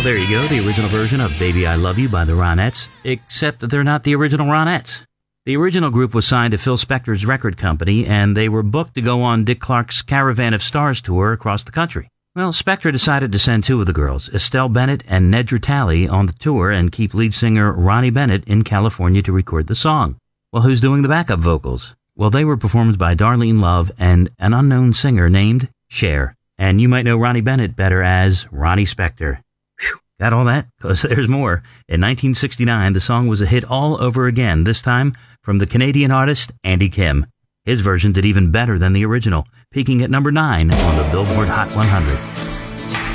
there you go, the original version of Baby I Love You by the Ronettes, except that they're not the original Ronettes. The original group was signed to Phil Spector's record company, and they were booked to go on Dick Clark's Caravan of Stars tour across the country. Well, Spector decided to send two of the girls, Estelle Bennett and Nedra Talley, on the tour and keep lead singer Ronnie Bennett in California to record the song. Well, who's doing the backup vocals? Well, they were performed by Darlene Love and an unknown singer named Cher. And you might know Ronnie Bennett better as Ronnie Spector. Whew, got all that? Because there's more. In 1969, the song was a hit all over again, this time from the Canadian artist Andy Kim. His version did even better than the original, peaking at number 9 on the Billboard Hot 100.